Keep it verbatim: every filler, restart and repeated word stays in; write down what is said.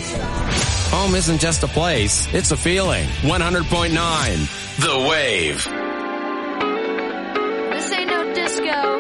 Home isn't just a place, it's a feeling. one hundred point nine, The Wave. This ain't no disco.